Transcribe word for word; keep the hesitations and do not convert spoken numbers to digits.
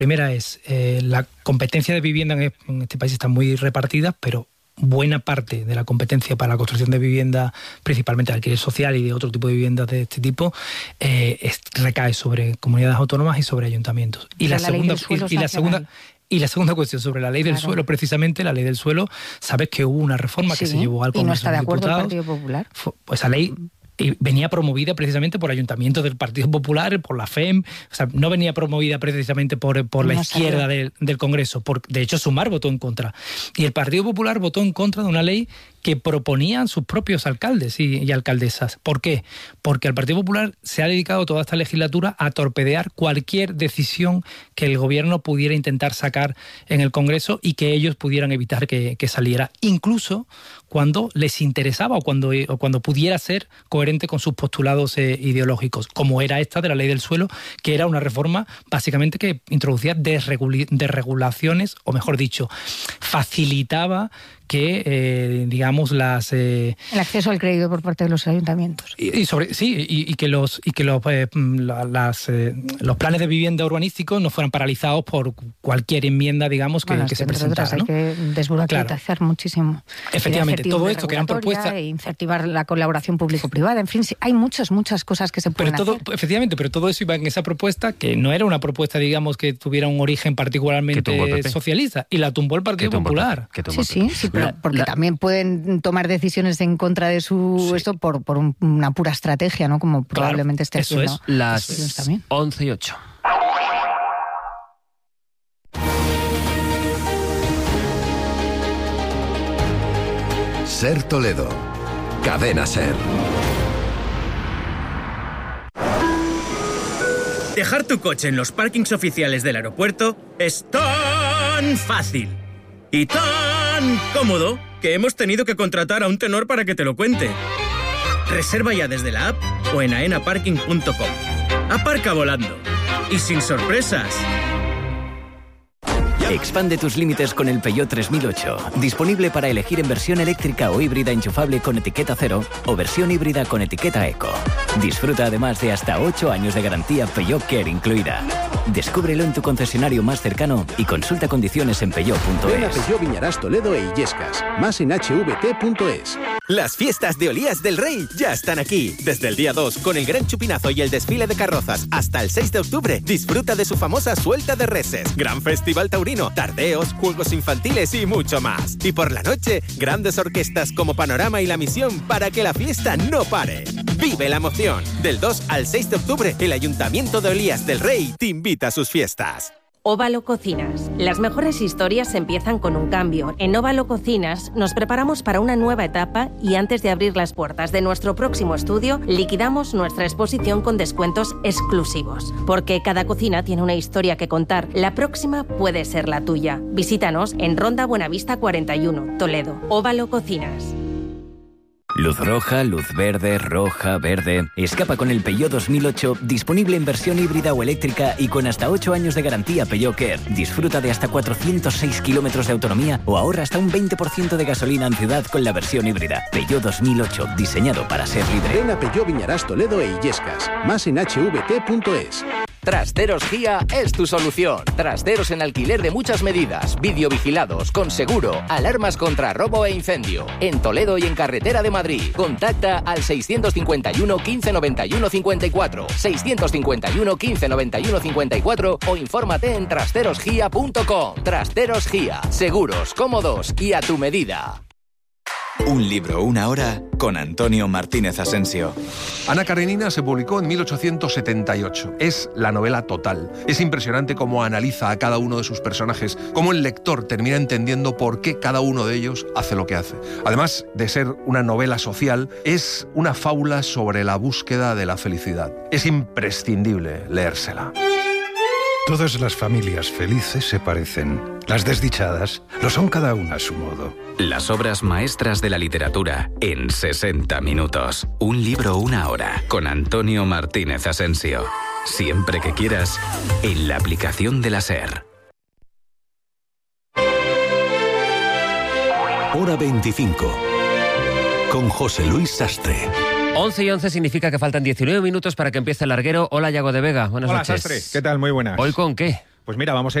primera es, eh, la competencia de vivienda en, en este país está muy repartida, pero buena parte de la competencia para la construcción de vivienda, principalmente de alquiler social y de otro tipo de viviendas de este tipo, eh, es, recae sobre comunidades autónomas y sobre ayuntamientos. Y la, la segunda y, y la segunda y la segunda cuestión sobre la ley del claro. suelo, precisamente la ley del suelo, sabes que hubo una reforma sí, que se llevó al Congreso y no está de acuerdo el Partido Popular. Pues esa ley y venía promovida precisamente por ayuntamientos del Partido Popular, por la F E M, o sea, no venía promovida precisamente por, por la no izquierda del, del Congreso. Por, de hecho, Sumar votó en contra. Y el Partido Popular votó en contra de una ley que proponían sus propios alcaldes y, y alcaldesas. ¿Por qué? Porque el Partido Popular se ha dedicado toda esta legislatura a torpedear cualquier decisión que el gobierno pudiera intentar sacar en el Congreso y que ellos pudieran evitar que, que saliera, incluso cuando les interesaba o cuando, o cuando pudiera ser coherente con sus postulados eh, ideológicos, como era esta de la ley del suelo, que era una reforma básicamente que introducía desregul- desregulaciones, o mejor dicho, facilitaba que, eh, digamos, las... Eh, el acceso al crédito por parte de los ayuntamientos. Y, y sobre sí, y, y que los y que los, eh, la, las, eh, los planes de vivienda urbanísticos no fueran paralizados por cualquier enmienda, digamos, que, bueno, que es se que presentara, otras, ¿no? Hay que desburocratizar claro. muchísimo. Efectivamente, todo esto que eran propuestas... E incentivar la colaboración público-privada. En fin, sí, hay muchas, muchas cosas que se pueden pero todo, hacer. Efectivamente, pero todo eso iba en esa propuesta, que no era una propuesta, digamos, que tuviera un origen particularmente socialista, y la tumbó el Partido Popular. Sí, sí, sí, pero porque la, también pueden tomar decisiones en contra de su sí. esto por, por un, una pura estrategia, ¿no? Como probablemente claro, esté haciendo. Es. Las once y ocho. Ser Toledo. Cadena Ser. Dejar tu coche en los parkings oficiales del aeropuerto es tan fácil y tan cómodo que hemos tenido que contratar a un tenor para que te lo cuente. Reserva ya desde la app o en aena parking punto com. Aparca volando y sin sorpresas. Expande tus límites con el Peugeot tres mil ocho. Disponible para elegir en versión eléctrica o híbrida enchufable con etiqueta cero o versión híbrida con etiqueta eco. Disfruta además de hasta ocho años de garantía Peugeot Care incluida. Descúbrelo en tu concesionario más cercano y consulta condiciones en peugeot punto es. Ven a Peugeot Viñarás Toledo e Illescas. Más en hache ve te punto es. Las fiestas de Olías del Rey ya están aquí. Desde el día dos, con el gran chupinazo y el desfile de carrozas, hasta el seis de octubre, disfruta de su famosa suelta de reses, gran festival taurino, tardeos, juegos infantiles y mucho más. Y por la noche, grandes orquestas como Panorama y La Misión para que la fiesta no pare. Vive la emoción. Del dos al seis de octubre, el Ayuntamiento de Olías del Rey te invita a sus fiestas. Óvalo Cocinas. Las mejores historias empiezan con un cambio. En Óvalo Cocinas nos preparamos para una nueva etapa y antes de abrir las puertas de nuestro próximo estudio, liquidamos nuestra exposición con descuentos exclusivos. Porque cada cocina tiene una historia que contar. La próxima puede ser la tuya. Visítanos en Ronda Buenavista cuarenta y uno, Toledo. Óvalo Cocinas. Luz roja, luz verde, roja, verde. Escapa con el Peugeot dos mil ocho, disponible en versión híbrida o eléctrica y con hasta ocho años de garantía Peugeot Care. Disfruta de hasta cuatrocientos seis kilómetros de autonomía o ahorra hasta un veinte por ciento de gasolina en ciudad con la versión híbrida. Peugeot dos mil ocho, diseñado para ser libre. Ven a Peugeot Viñarás Toledo e Illescas. Más en hache ve te punto es. Trasteros Gia es tu solución. Trasteros en alquiler de muchas medidas, videovigilados, con seguro, alarmas contra robo e incendio. En Toledo y en Carretera de Madrid. Contacta al seiscientos cincuenta y uno, quince noventa y uno, cincuenta y cuatro, seiscientos cincuenta y uno, quince noventa y uno, cincuenta y cuatro o infórmate en trasteros gia punto com. Trasteros Gia. Seguros, cómodos y a tu medida. Un libro, una hora, con Antonio Martínez Asensio. Ana Karenina se publicó en mil ochocientos setenta y ocho. Es la novela total. Es impresionante cómo analiza a cada uno de sus personajes, cómo el lector termina entendiendo por qué cada uno de ellos hace lo que hace. Además de ser una novela social, es una fábula sobre la búsqueda de la felicidad. Es imprescindible leérsela. Todas las familias felices se parecen. Las desdichadas lo son cada una a su modo. Las obras maestras de la literatura en sesenta minutos. Un libro, una hora. Con Antonio Martínez Asensio. Siempre que quieras, en la aplicación de la SER. Hora veinticinco. Con José Luis Sastre. once y once significa que faltan diecinueve minutos para que empiece el larguero. Hola, Yago de Vega. Buenas Hola, noches. Sastre. ¿Qué tal? Muy buenas. ¿Hoy con qué? Pues mira, vamos a ir